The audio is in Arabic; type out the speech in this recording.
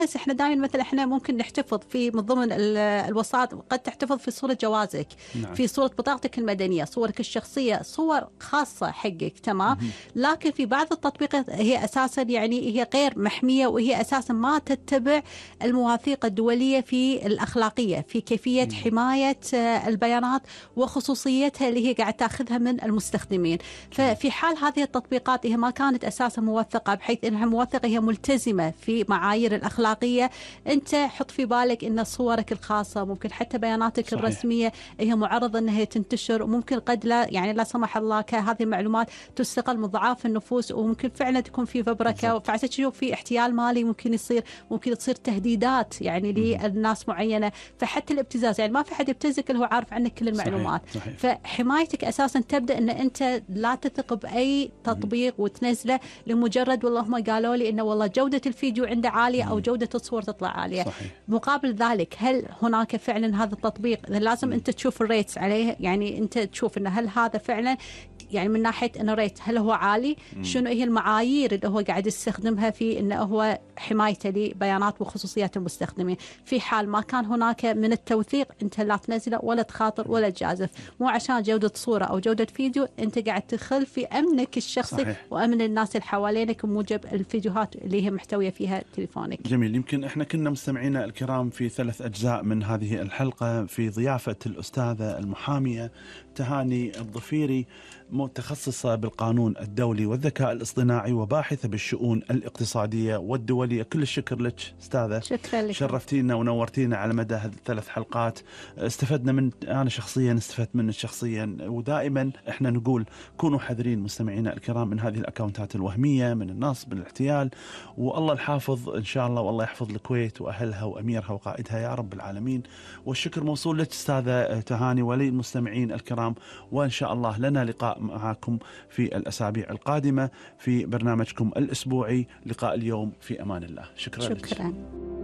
بس احنا دائما مثلا احنا ممكن نحتفظ في من ضمن الوسائط، قد تحتفظ في صورة جوازك، نعم. في صورة بطاقتك المدنية، صورك الشخصية، صور خاصة حقك، تمام. مهم. لكن في بعض التطبيقات هي اساسا يعني هي غير محمية، وهي اساسا ما تتبع المواثيق الدولية في الاخلاقية في كيفية حماية البيانات وخصوصيتها اللي هي قاعد تاخذها من المستخدمين. ففي حال هذه التطبيقات هي ما كانت اساسا موثقة بحيث انها موثقة هي ملتزمة في معايير الاخلاقيه، انت حط في بالك ان صورك الخاصه ممكن حتى بياناتك صحيح. الرسميه هي معرضه انها تنتشر، وممكن قد لا يعني لا سمح الله هذه المعلومات تستقل من ضعاف النفوس، وممكن فعلا تكون في فبركه، فعشان تشوف في احتيال مالي ممكن يصير، ممكن تصير تهديدات يعني للناس معينه. فحتى الابتزاز يعني ما في حد يبتزك اللي هو عارف عنك كل المعلومات. صحيح. فحمايتك اساسا تبدا ان انت لا تثق باي تطبيق وتنزله لمجرد والله هم قالوا لي انه والله جوده الفيديو عنده عاليه او جودة الصور تطلع عالية. صحيح. مقابل ذلك هل هناك فعلا هذا التطبيق لازم أنت تشوف الريتس عليه، يعني أنت تشوف أن هل هذا فعلا يعني من ناحية أنه ريت هل هو عالي، شنو هي المعايير اللي هو قاعد يستخدمها في أنه هو حمايته لبيانات وخصوصيات المستخدمين. في حال ما كان هناك من التوثيق أنت لا تنزله ولا تخاطر ولا تجازف، مو عشان جودة صورة أو جودة فيديو أنت قاعد تدخل في أمنك الشخصي. صحيح. وأمن الناس اللي حوالينك بموجب الفيديوهات اللي هي محتوية فيها تليفونك. جميل. يمكن احنا كنا مستمعينا الكرام في 3 أجزاء من هذه الحلقة في ضيافة الأستاذة المحامية تهاني الضفيري، متخصصة بالقانون الدولي والذكاء الاصطناعي وباحثة بالشؤون الاقتصادية والدولية. كل الشكر لك أستاذة، شكرا لك، شرفتينا ونورتينا على مدى هذه ال3 حلقات. استفدنا من أنا شخصيا استفدت منك شخصيا، ودائما احنا نقول كونوا حذرين مستمعينا الكرام من هذه الأكاونتات الوهمية، من النصب، الاحتيال، والله الحافظ إن شاء الله، والله يحفظ الكويت وأهلها وأميرها وقائدها يا رب العالمين. والشكر موصول لك أستاذة تهاني وللمستمعين الكرام، وإن شاء الله لنا لقاء معكم في الأسابيع القادمة في برنامجكم الأسبوعي لقاء اليوم. في أمان الله. شكرا. شكرا.